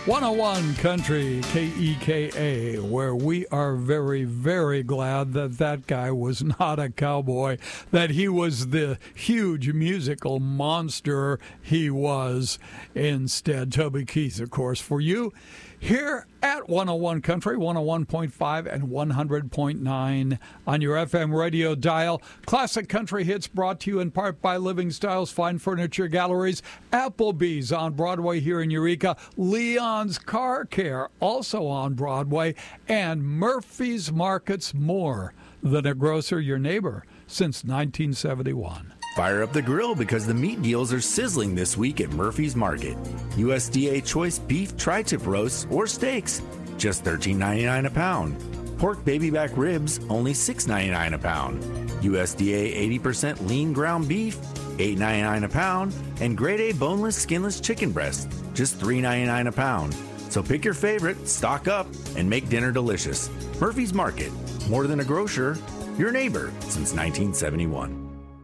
101 Country, KEKA, where we are very, very glad that that guy was not a cowboy, that he was the huge musical monster he was instead. Toby Keith, of course, for you here at 101 Country, 101.5 and 100.9 on your FM radio dial. Classic country hits brought to you in part by Living Styles Fine Furniture Galleries, Applebee's on Broadway here in Eureka, Leon's Car Care also on Broadway, and Murphy's Market's more than a grocer, your neighbor since 1971. Fire up the grill because the meat deals are sizzling this week at Murphy's Market. USDA choice beef tri-tip roasts or steaks, just $13.99 a pound. Pork baby back ribs, only $6.99 a pound. USDA 80% lean ground beef, $8.99 a pound. And grade A boneless, skinless chicken breast, just $3.99 a pound. So pick your favorite, stock up, and make dinner delicious. Murphy's Market, more than a grocer, your neighbor since 1971.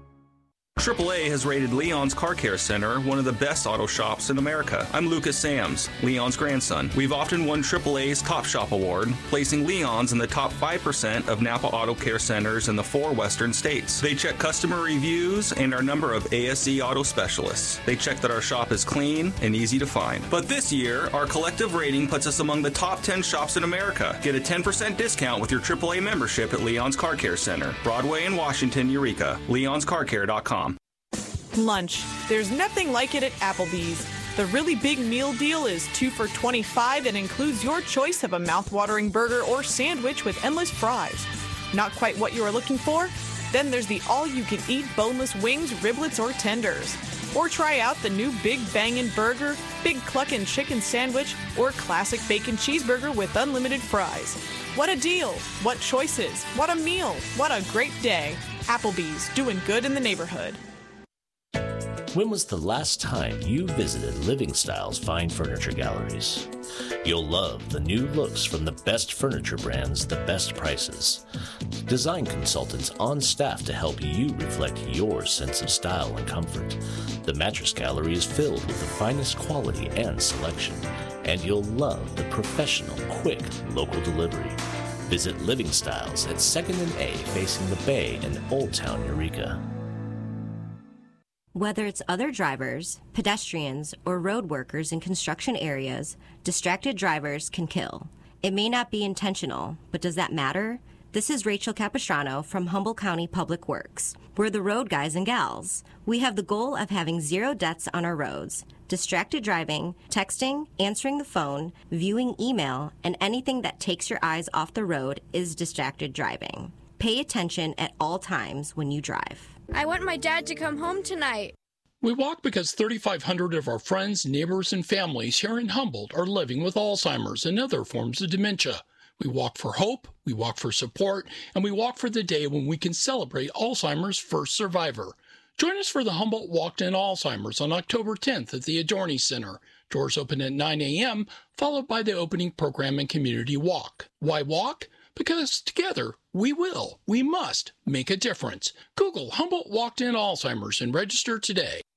AAA has rated Leon's Car Care Center one of the best auto shops in America. I'm Lucas Sams, Leon's grandson. We've often won AAA's Top Shop Award, placing Leon's in the top 5% of Napa Auto Care Centers in the 4 western states. They check customer reviews and our number of ASE auto specialists. They check that our shop is clean and easy to find. But this year, our collective rating puts us among the top 10 shops in America. Get a 10% discount with your AAA membership at Leon's Car Care Center, Broadway in Washington, Eureka. Leon'sCarCare.com. Lunch. There's nothing like it at Applebee's. The really big meal deal is 2 for $25 and includes your choice of a mouth-watering burger or sandwich with endless fries. Not quite what you are looking for? Then there's the all-you-can-eat boneless wings, riblets, or tenders. Or try out the new Big Bangin' Burger, Big Cluckin' Chicken Sandwich, or Classic Bacon Cheeseburger with unlimited fries. What a deal! What choices! What a meal! What a great day! Applebee's, doing good in the neighborhood. When was the last time you visited Living Styles Fine Furniture Galleries? You'll love the new looks from the best furniture brands, the best prices. Design consultants on staff to help you reflect your sense of style and comfort. The Mattress Gallery is filled with the finest quality and selection, and you'll love the professional, quick, local delivery. Visit Living Styles at 2nd and A facing the Bay in Old Town, Eureka. Whether it's other drivers, pedestrians, or road workers in construction areas, distracted drivers can kill. It may not be intentional, but does that matter? This is Rachel Capistrano from Humboldt County Public Works. We're the road guys and gals. We have the goal of having 0 deaths on our roads. Distracted driving, texting, answering the phone, viewing email, and anything that takes your eyes off the road is distracted driving. Pay attention at all times when you drive. I want my dad to come home tonight. We walk because 3,500 of our friends, neighbors, and families here in Humboldt are living with Alzheimer's and other forms of dementia. We walk for hope, we walk for support, and we walk for the day when we can celebrate Alzheimer's first survivor. Join us for the Humboldt Walk to End Alzheimer's on October 10th at the Adorni Center. Doors open at 9 a.m., followed by the opening program and community walk. Why walk? Because together, we must make a difference. Google Humboldt Walk to End Alzheimer's and register today.